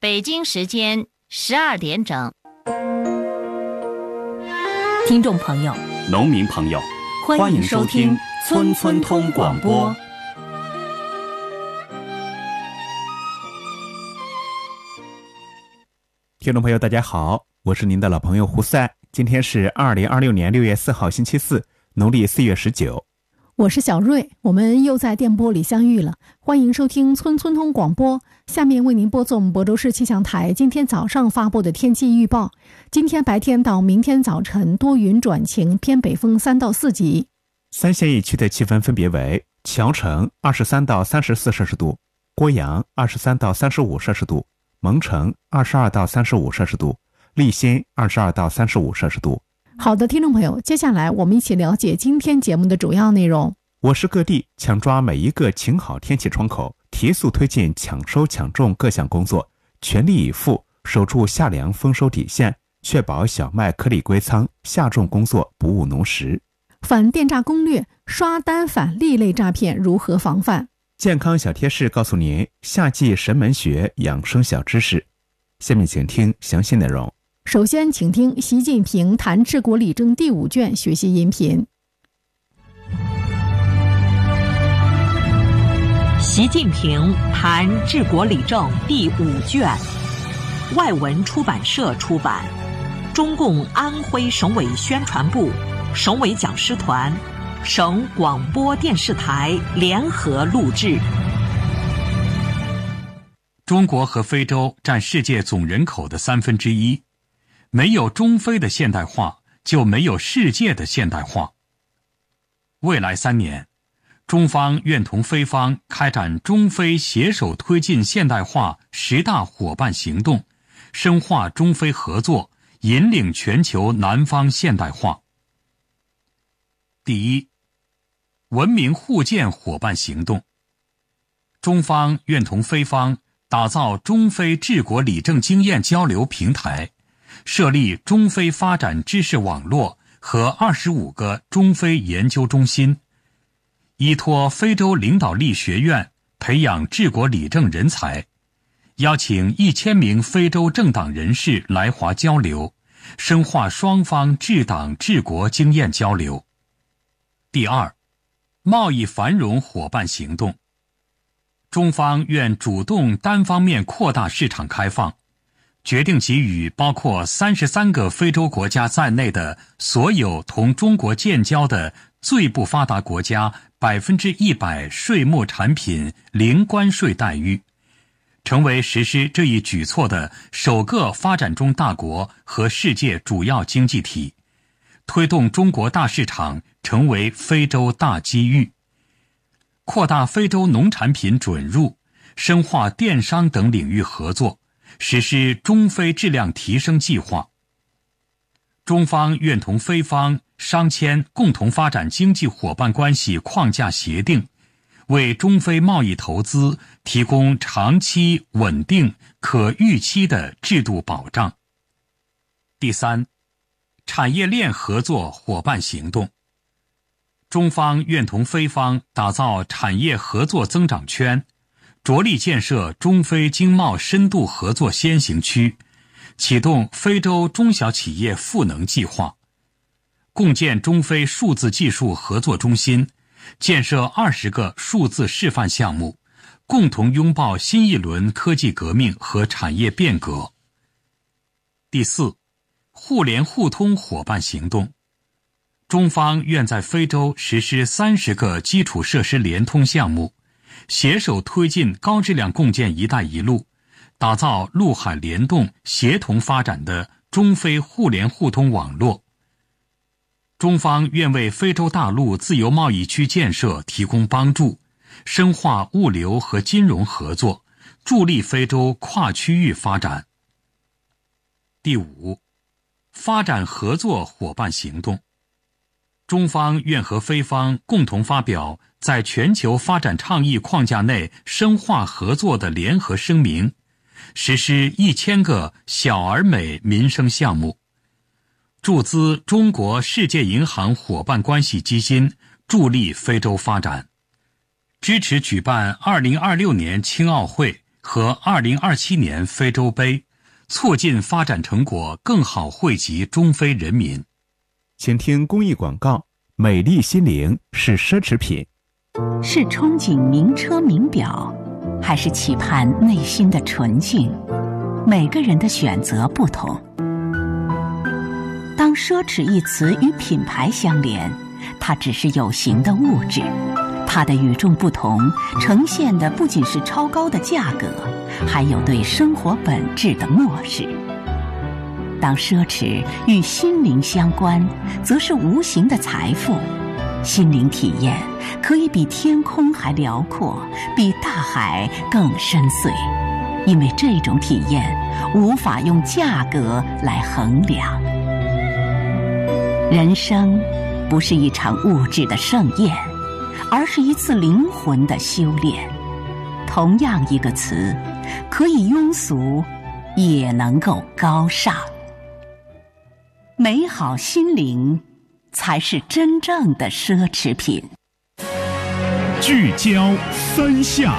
北京时间12点整。 听众朋友、 农民朋友，欢迎收听村村通广播。 听众朋友大家好，我是您的老朋友胡塞。今天是2026年6月4号星期四，农历4月19。 我是小瑞，我们又在电波里相遇了，欢迎收听村村通广播。下面为您播送亳州市气象台今天早上发布的天气预报。今天白天到明天早晨多云转晴，偏北风3到4级。 三县一区的气温分别为：谯城23到34摄氏度，郭阳23到35摄氏度，蒙城22到35摄氏度，利辛22到35摄氏度。 好的，听众朋友，接下来我们一起了解今天节目的主要内容。 我市各地抢抓每一个晴好天气窗口，提速推进抢收抢种各项工作，全力以赴守住夏粮丰收底线，确保小麦颗粒归仓，下种工作不误农时。 反电诈攻略，刷单反利类诈骗如何防范？ 健康小贴士告诉您夏季神门学养生小知识。下面请听详细内容。 首先请听习近平谈治国理政第5卷学习音频。 习近平谈治国理政第5卷，外文出版社出版，中共安徽省委宣传部、省委讲师团、省广播电视台联合录制。 中国和非洲占世界总人口的1/3，没有中非的现代化，就没有世界的现代化。未来3年，中方愿同非方开展中非携手推进现代化10大伙伴行动，深化中非合作，引领全球南方现代化。第一，文明互鉴伙伴行动。中方愿同非方打造中非治国理政经验交流平台，设立中非发展知识网络和25个中非研究中心，依托非洲领导力学院培养治国理政人才，邀请1000名非洲政党人士来华交流，深化双方治党治国经验交流。第二，贸易繁荣伙伴行动。中方愿主动单方面扩大市场开放，决定给予包括33个非洲国家在内的所有同中国建交的最不发达国家100%税目产品零关税待遇，成为实施这一举措的首个发展中大国和世界主要经济体，推动中国大市场成为非洲大机遇，扩大非洲农产品准入，深化电商等领域合作，实施中非质量提升计划。中方愿同非方商签共同发展经济伙伴关系框架协定，为中非贸易投资提供长期、稳定、可预期的制度保障。第三，产业链合作伙伴行动。中方愿同非方打造产业合作增长圈，着力建设中非经贸深度合作先行区，启动非洲中小企业赋能计划，共建中非数字技术合作中心，建设20个数字示范项目，共同拥抱新一轮科技革命和产业变革。第四，互联互通伙伴行动。中方愿在非洲实施30个基础设施联通项目，携手推进高质量共建“一带一路”，打造陆海联动协同发展的中非互联互通网络。中方愿为非洲大陆自由贸易区建设提供帮助，深化物流和金融合作，助力非洲跨区域发展。第五，发展合作伙伴行动。中方愿和非方共同发表在全球发展倡议框架内深化合作的联合声明，实施1000个小而美民生项目，注资中国世界银行伙伴关系基金，助力非洲发展，支持举办2026年青奥会和2027年非洲杯，促进发展成果更好惠及中非人民。 请听公益广告：美丽心灵是奢侈品。 是憧憬名车名表，还是期盼内心的纯净？每个人的选择不同。当奢侈一词与品牌相连，它只是有形的物质，它的与众不同呈现的不仅是超高的价格，还有对生活本质的漠视。当奢侈与心灵相关，则是无形的财富。心灵体验可以比天空还辽阔，比大海更深邃，因为这种体验无法用价格来衡量。人生不是一场物质的盛宴，而是一次灵魂的修炼。同样一个词，可以庸俗，也能够高尚。美好心灵才是真正的奢侈品。 聚焦三下。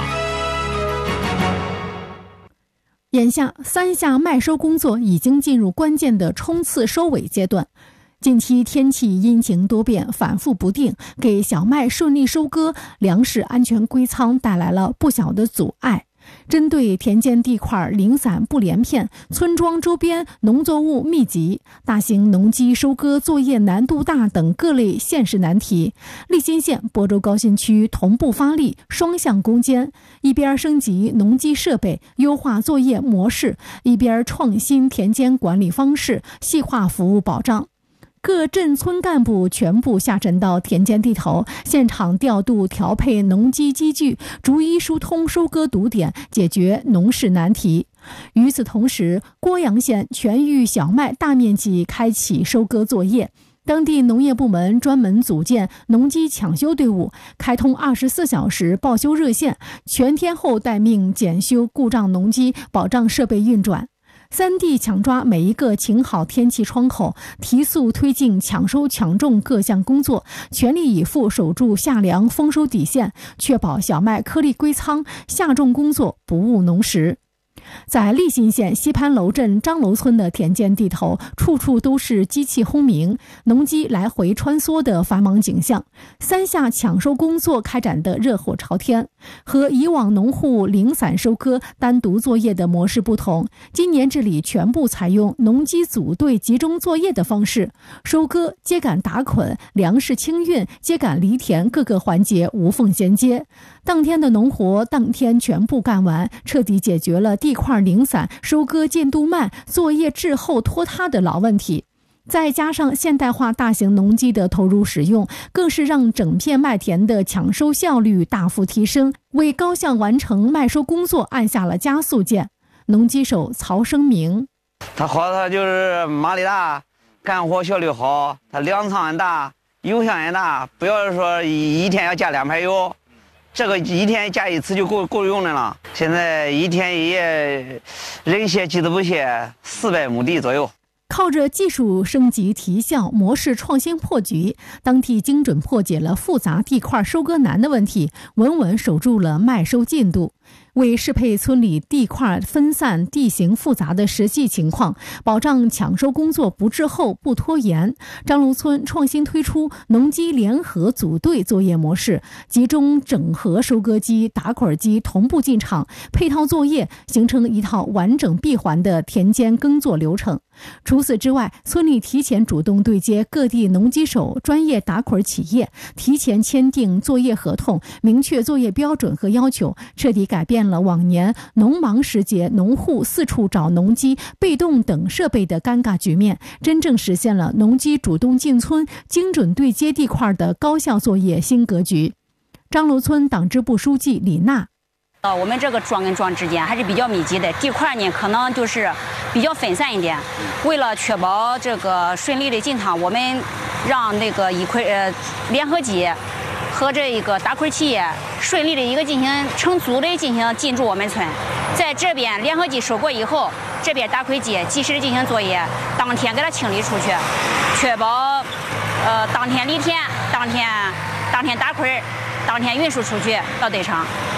眼下三下麦收工作已经进入关键的冲刺收尾阶段。近期天气阴晴多变，反复不定，给小麦顺利收割、粮食安全归仓带来了不小的阻碍。针对田间地块零散不连片、村庄周边农作物密集、大型农机收割作业难度大等各类现实难题，利辛县亳州高新区同步发力，双向攻坚，一边升级农机设备，优化作业模式，一边创新田间管理方式，细化服务保障。各镇村干部全部下沉到田间地头，现场调度调配农机机具，逐一疏通收割堵点，解决农事难题。与此同时，郭阳县全域小麦大面积开启收割作业，当地农业部门专门组建农机抢修队伍，开通24小时报修热线，全天候待命检修故障农机，保障设备运转。三地抢抓每一个晴好天气窗口，提速推进抢收抢种各项工作，全力以赴守住夏粮丰收底线，确保小麦颗粒归仓，夏种工作不误农时。在利辛县西潘楼镇张楼村的田间地头，处处都是机器轰鸣、农机来回穿梭的繁忙景象。三下抢收工作开展的热火朝天。和以往农户零散收割、单独作业的模式不同，今年这里全部采用农机组队集中作业的方式，收割、秸秆打捆、粮食清运、秸秆犁田各个环节无缝衔接。当天的农活当天全部干完，彻底解决了地块零散、收割进度慢、作业滞后拖沓的老问题。再加上现代化大型农机的投入使用，更是让整片麦田的抢收效率大幅提升，为高效完成麦收工作按下了加速键。农机手曹生明： 它好，它就是马力大，干活效率好，它粮仓也大，油箱也大，不要说一天要加2排油，这个一天加一次就够用的了。现在一天一夜人歇机子不歇，400亩地左右。 靠着技术升级提效、模式创新破局，当地精准破解了复杂地块收割难的问题，稳稳守住了麦收进度。为适配村里地块分散、地形复杂的实际情况，保障抢收工作不滞后、不拖延，张楼村创新推出农机联合组队作业模式，集中整合收割机、打捆机同步进场，配套作业，形成一套完整闭环的田间耕作流程。除此之外，村里提前主动对接各地农机手、专业打捆企业，提前签订作业合同，明确作业标准和要求，彻底改变了往年农忙时节农户四处找农机、被动等设备的尴尬局面，真正实现了农机主动进村、精准对接地块的高效作业新格局。张楼村党支部书记李娜： 我们这个庄跟庄之间还是比较密集的，地块呢可能就是比较分散一点。为了确保这个顺利的进场，我们让那个联合机和这一个打捆企业顺利的一个进行成组的进驻我们村。在这边联合机收过以后，这边打捆机及时的进行作业，当天给它清理出去，确保当天犁田、当天打捆、当天运输出去到堆场。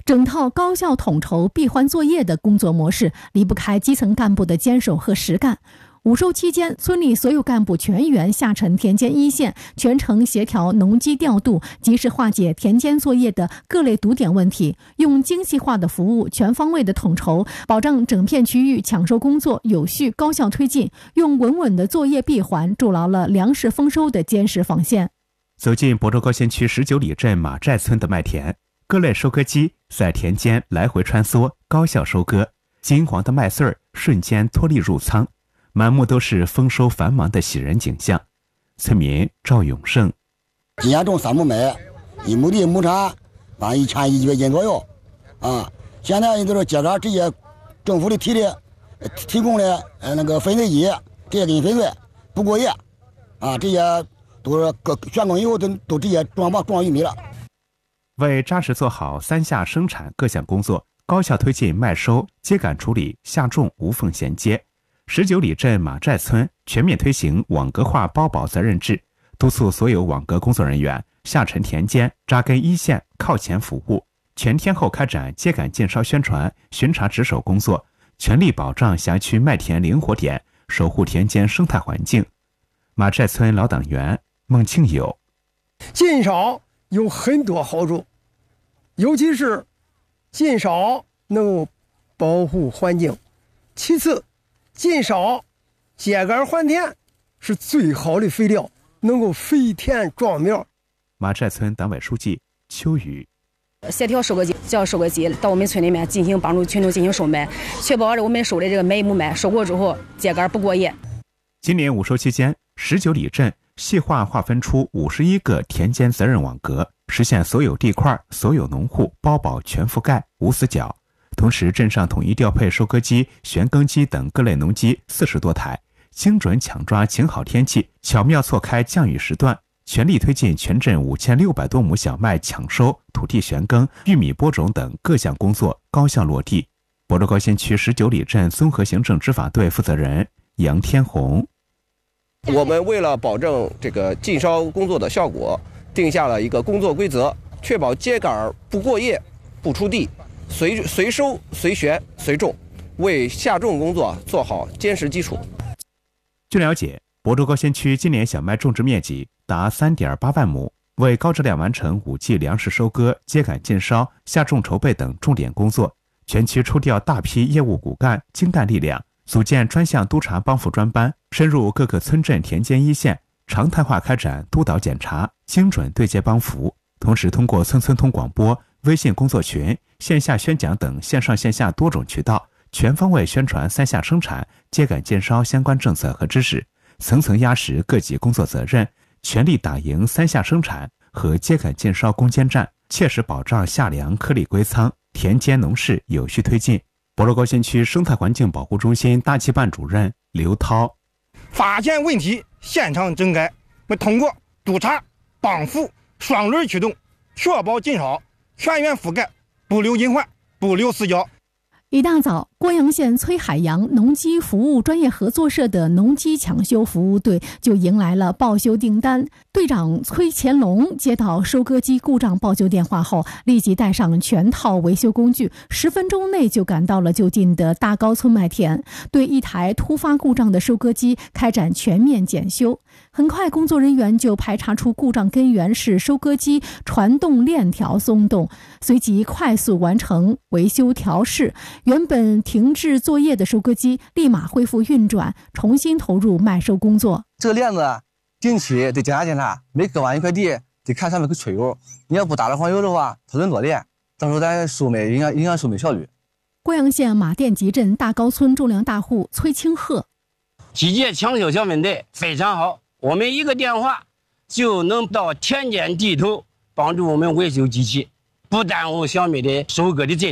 整套高效统筹闭环作业的工作模式离不开基层干部的坚守和实干。午收期间，村里所有干部全员下沉田间一线，全程协调农机调度，及时化解田间作业的各类堵点问题，用精细化的服务、全方位的统筹，保障整片区域抢收工作有序高效推进，用稳稳的作业闭环筑牢了粮食丰收的坚实防线。 走进亳州高新区19里镇马寨村的麦田，各类收割机在田间来回穿梭，高效收割，金黄的麦穗儿瞬间脱粒入仓，满目都是丰收繁忙的喜人景象。村民赵永胜： 今年种3亩麦，一亩地亩产往1100斤左右啊。现在人都是街上直接政府的提供的那个粉碎机，直接给你粉碎，不过夜啊，这些都是选工以后都直接装玉米了。 为扎实做好3下生产各项工作，高效推进麦收、秸秆处理、下种无缝衔接。19里镇马寨村全面推行网格化包保责任制，督促所有网格工作人员下沉田间，扎根一线，靠前服务，全天候开展秸秆禁烧宣传、巡查值守工作，全力保障辖区麦田灵活点，守护田间生态环境。马寨村老党员孟庆友： 禁烧有很多好处，尤其是禁烧能够保护环境，其次禁烧秸秆换田是最好的肥料，能够肥田壮苗。 马寨村党委书记邱宇： 协调收割机，叫收割机到我们村里面进行帮助群众进行收麦，确保我们收的这个每一亩麦收过之后秸秆不过夜。 今年午收期间，19里镇细化划分出51个田间责任网格，实现所有地块、所有农户包保全覆盖、无死角。同时，镇上统一调配收割机、旋耕机等各类农机40多台，精准抢抓晴好天气，巧妙错开降雨时段，全力推进全镇5600多亩小麦抢收、土地旋耕、玉米播种等各项工作高效落地。亳州高新区19里镇综合行政执法队负责人杨天红： 我们为了保证这个禁烧工作的效果，定下了一个工作规则，确保秸秆不过夜、不出地，随收、随旋、随种，为下种工作做好坚实基础。 据了解，亳州高新区今年小麦种植面积达3.8万亩，为高质量完成5季粮食收割、秸秆禁烧、下种筹备等重点工作，全区抽调大批业务骨干、精干力量，组建专项督查帮扶专班，深入各个村镇田间一线，常态化开展督导检查，精准对接帮扶。同时，通过村村通广播、微信工作群、线下宣讲等线上线下多种渠道，全方位宣传3下生产、秸秆禁烧相关政策和知识，层层压实各级工作责任，全力打赢3下生产和秸秆禁烧攻坚战，切实保障夏粮颗粒归仓，田间农事有序推进。亳州高新区生态环境保护中心大气办主任刘涛： 发现问题现场整改，通过督查、帮扶双轮驱动，确保禁烧全员覆盖，不留隐患，不留死角。 一大早，郭阳县崔海洋农机服务专业合作社的农机抢修服务队就迎来了报修订单。队长崔乾龙接到收割机故障报修电话后，立即带上全套维修工具，10分钟内就赶到了就近的大高村麦田，对一台突发故障的收割机开展全面检修。很快，工作人员就排查出故障根源是收割机传动链条松动，随即快速完成维修调试。原本停滞作业的收割机立马恢复运转，重新投入麦收工作。 这个链子定期得检查，每割完一块地得看上面有缺油，你要不打了黄油的话，它能多练，到时候咱收麦影响收麦效率。 郭阳县马店集镇大高村种粮大户崔清鹤： 机械抢修小分队非常好，我们一个电话就能到田间地头帮助我们维修机器，不耽误小麦的收割的进程。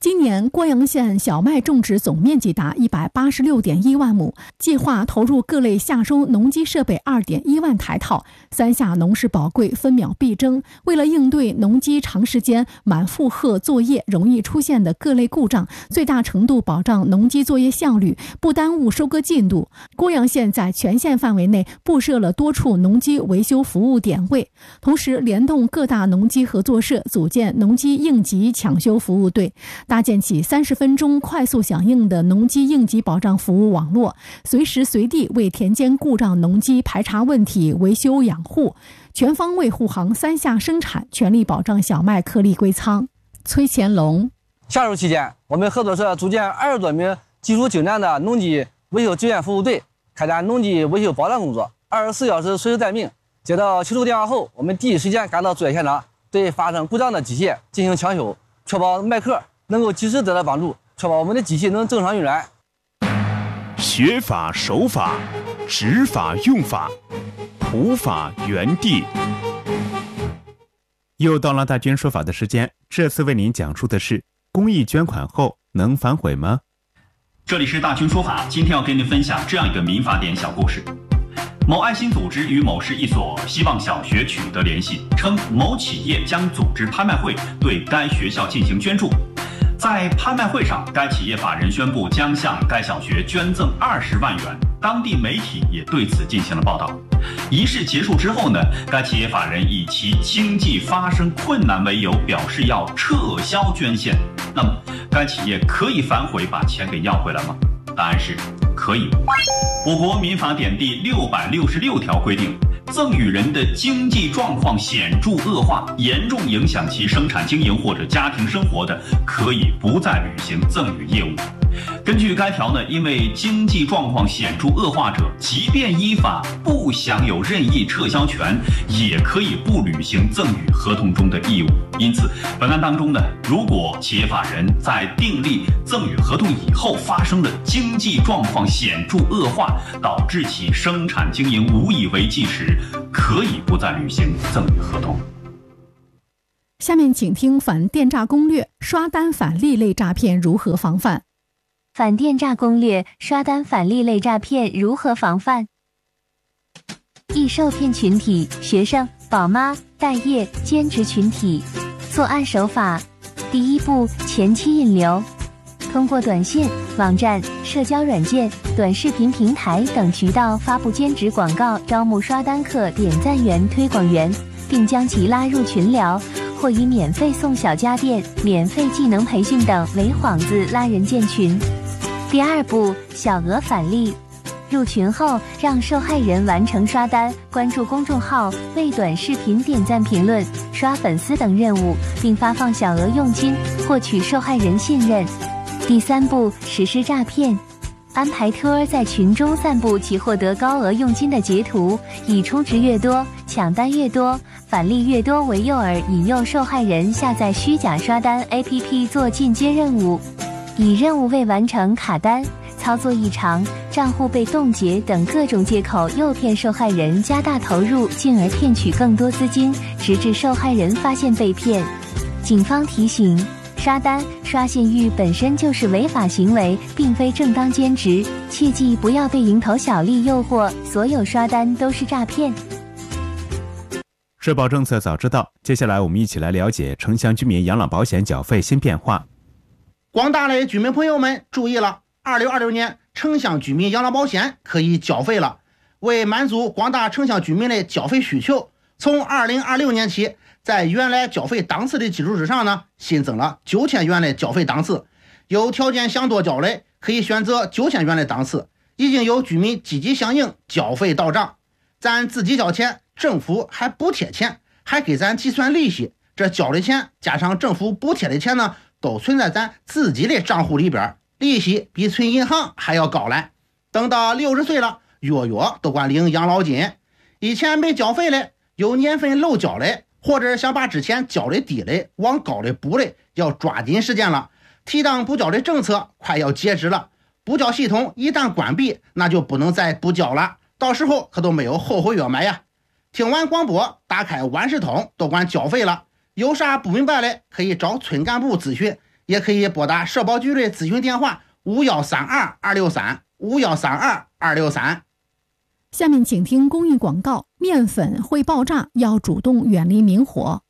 今年郭阳县小麦种植总面积达186.1万亩，计划投入各类夏收农机设备2.1万台套。三下农事宝贵，分秒必争。为了应对农机长时间满负荷作业容易出现的各类故障，最大程度保障农机作业效率，不耽误收割进度，郭阳县在全县范围内布设了多处农机维修服务点位，同时联动各大农机合作社，组建农机应急抢修服务队，搭建起30分钟快速响应的农机应急保障服务网络，随时随地为田间故障农机排查问题、维修养护，全方位护航三下生产，全力保障小麦颗粒归仓。崔乾隆， 夏收期间，我们合作社组建20多名技术精湛的农机维修支援服务队，开展农机维修保障工作，24小时随时待命。接到求助电话后，我们第一时间赶到作业现场，对发生故障的机械进行抢修，确保麦克能够及时得到帮助，确保我们的机器能正常运转。 学法守法，执法用法，普法原地。 又到了大军说法的时间，这次为您讲述的是：公益捐款后能反悔吗？ 这里是大军说法，今天要跟您分享这样一个民法典小故事。某爱心组织与某市一所希望小学取得联系，称某企业将组织拍卖会对该学校进行捐助。在拍卖会上，该企业法人宣布将向该小学捐赠20万元，当地媒体也对此进行了报道。仪式结束之后呢，该企业法人以其经济发生困难为由，表示要撤销捐献。那么，该企业可以反悔把钱给要回来吗？答案是可以。我国民法典第666条规定，赠与人的经济状况显著恶化，严重影响其生产经营或者家庭生活的，可以不再履行赠与业务。根据该条呢，因为经济状况显著恶化者，即便依法不享有任意撤销权，也可以不履行赠与合同中的义务。因此，本案当中呢，如果企业法人在订立赠与合同以后发生了经济状况显著恶化，导致其生产经营无以为继时，可以不再履行赠与合同。 下面请听反电诈攻略：刷单返利类诈骗如何防范？ 反电诈攻略：刷单返利类诈骗如何防范？易受骗群体：学生、宝妈、待业、兼职群体。作案手法：第一步，前期引流，通过短信、网站、社交软件、短视频平台等渠道发布兼职广告，招募刷单客、点赞员、推广员，并将其拉入群聊，或以免费送小家电、免费技能培训等为幌子拉人建群。第二步，小额返利，入群后让受害人完成刷单、关注公众号、为短视频点赞评论、刷粉丝等任务，并发放小额佣金，获取受害人信任。第三步，实施诈骗，安排托在群中散布其获得高额佣金的截图，以充值越多、抢单越多、返利越多为诱饵，引诱受害人下载虚假刷单 APP 做进阶任务，以任务未完成卡单、操作异常、账户被冻结等各种借口诱骗受害人加大投入，进而骗取更多资金，直至受害人发现被骗。警方提醒：刷单、刷信誉本身就是违法行为，并非正当兼职，切记不要被蝇头小利诱惑，所有刷单都是诈骗。 社保政策早知道，接下来我们一起来了解城乡居民养老保险缴费新变化。 广大的居民朋友们注意了，26年城乡居民养老保险可以缴费了。为满足广大城乡居民的缴费需求，从2026年起，在原来缴费档次的基础之上呢，新增了9000元的缴费档次。有条件想多缴的，可以选择9000元的档次。已经有居民积极响应，缴费到账。咱自己交钱，政府还补贴钱，还给咱计算利息。这交的钱加上政府补贴的钱呢，都存在咱自己的账户里边，利息比存银行还要高来。等到60岁了，月都管领养老金。以前没缴费的，有年份漏缴的，或者想把之前缴的低的往高的补的，要抓紧时间了。提档补缴的政策快要截止了，补缴系统一旦关闭，那就不能再补缴了，到时候可都没有后悔药买呀。听完广播，打开万事通，都管缴费了。有啥不明白的，可以找村干部咨询。 也可以拨打社保局的咨询电话5132-263，5132-263。 下面请听公益广告：面粉会爆炸，要主动远离明火。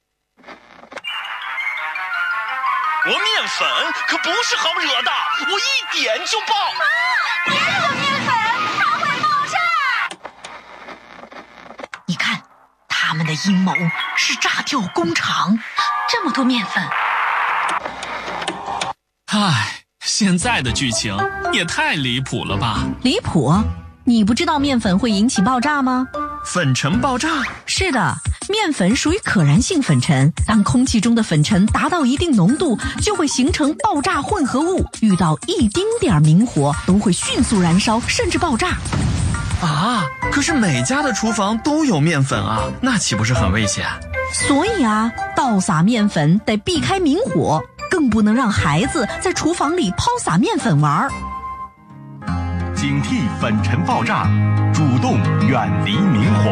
我面粉可不是好惹的，我一点就爆！ 别惹面粉，它会爆炸！ 你看，他们的阴谋是炸掉工厂， 这么多面粉。 唉，现在的剧情也太离谱了吧！ 离谱？你不知道面粉会引起爆炸吗？ 粉尘爆炸？ 是的，面粉属于可燃性粉尘，当空气中的粉尘达到一定浓度，就会形成爆炸混合物，遇到一丁点明火都会迅速燃烧，甚至爆炸。 啊，可是每家的厨房都有面粉啊，那岂不是很危险？ 所以啊，倒撒面粉得避开明火，更不能让孩子在厨房里抛洒面粉玩。 警惕粉尘爆炸，主动远离明火。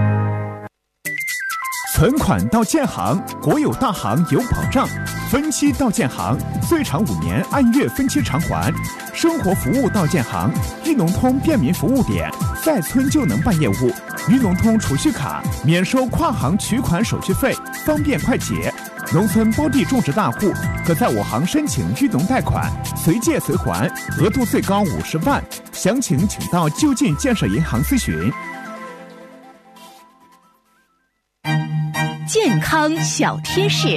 存款到建行，国有大行有保障；分期到建行，最长5年按月分期偿还。生活服务到建行，裕农通便民服务点，在村就能办业务。裕农通储蓄卡免收跨行取款手续费，方便快捷。农村包地种植大户可在我行申请裕农贷款，随借随还，额度最高50万。详情请到就近建设银行咨询。 健康小贴士。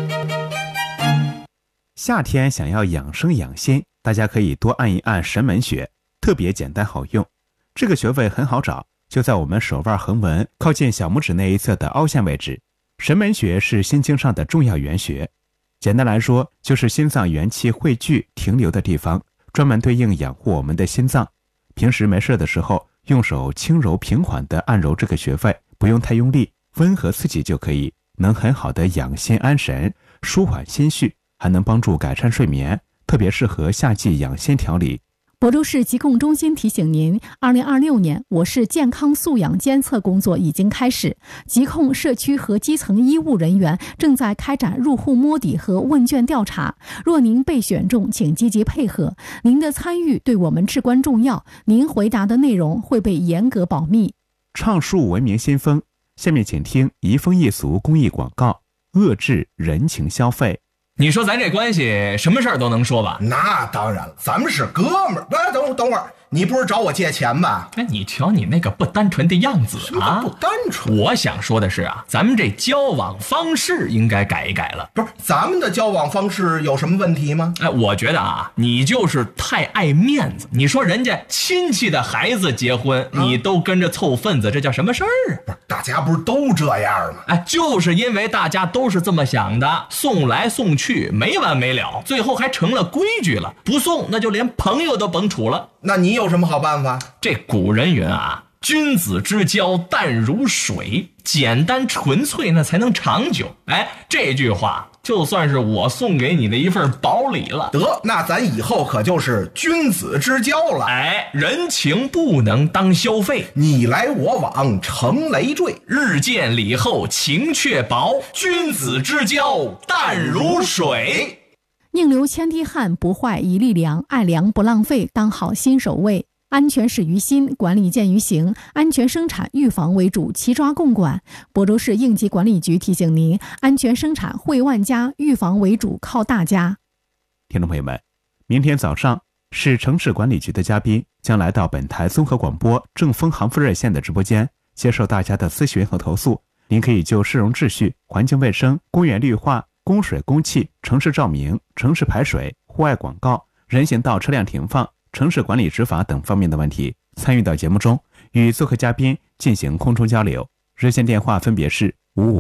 夏天想要养生养心，大家可以多按一按神门穴，特别简单好用。这个穴位很好找，就在我们手腕横纹靠近小拇指那一侧的凹陷位置。神门穴是心经上的重要原穴，简单来说就是心脏元气汇聚停留的地方，专门对应养护我们的心脏。平时没事的时候，用手轻柔平缓地按揉这个穴位，不用太用力，温和刺激就可以，能很好的养心安神，舒缓心绪，还能帮助改善睡眠，特别适合夏季养心调理。 亳州市疾控中心提醒您，2026年我市健康素养监测工作已经开始，疾控社区和基层医务人员正在开展入户摸底和问卷调查。若您被选中，请积极配合，您的参与对我们至关重要，您回答的内容会被严格保密。 倡树文明新风，下面请听移风易俗公益广告，遏制人情消费。 你说咱这关系什么事儿都能说吧？ 那当然了，咱们是哥们儿。等会儿，你不是找我借钱吧？ 哎，你瞧你那个不单纯的样子啊！ 不单纯。 我想说的是啊，咱们这交往方式应该改一改了。 不是，咱们的交往方式有什么问题吗？ 哎，我觉得啊，你就是太爱面子。你说人家亲戚的孩子结婚，你都跟着凑份子，这叫什么事儿啊？ 不是，大家不是都这样吗？ 哎，就是因为大家都是这么想的，送来送去没完没了，最后还成了规矩了。不送那就连朋友都甭处了。 那你有什么好办法？ 这古人云啊，君子之交淡如水，简单纯粹那才能长久。哎，这句话就算是我送给你的一份薄礼了。 得，那咱以后可就是君子之交了。 哎，人情不能当消费， 你来我往成累赘， 日渐礼后情却薄，君子之交淡如水。 宁留千滴汗，不坏一粒粮，爱粮不浪费，当好心首位。安全始于心，管理见于行，安全生产预防为主，齐抓共管。亳州市应急管理局提醒您，安全生产惠万家，预防为主靠大家。 听众朋友们，明天早上市城市管理局的嘉宾将来到本台综合广播正风航复热线的直播间，接受大家的咨询和投诉。您可以就市容秩序、环境卫生、公园绿化、供水供气、城市照明、城市排水、户外广告、人行道车辆停放、城市管理执法等方面的问题，参与到节目中，与做客嘉宾进行空中交流。热线电话分别是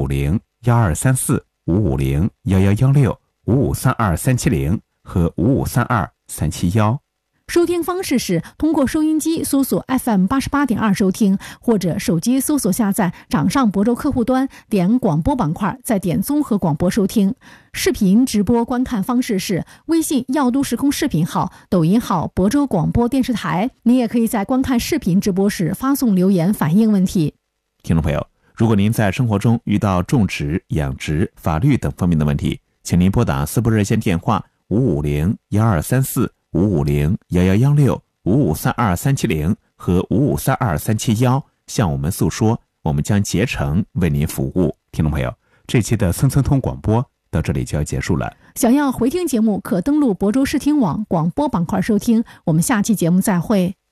550-1234、550-1116、5532370和5532371。 收听方式是通过收音机搜索 FM88.2 收听，或者手机搜索下载掌上亳州客户端，点广播板块，再点综合广播收听。视频直播观看方式是微信耀都时空视频号、抖音号亳州广播电视台。您也可以在观看视频直播时发送留言反映问题。 听众朋友，如果您在生活中遇到种植、养殖、法律等方面的问题，请您拨打4部热线电话 550-1234-550-1116-5532370和5532371向我们诉说，我们将竭诚为您服务。听众朋友，这期的村村通广播到这里就要结束了。 想要回听节目，可登录亳州视听网广播板块收听。我们下期节目再会。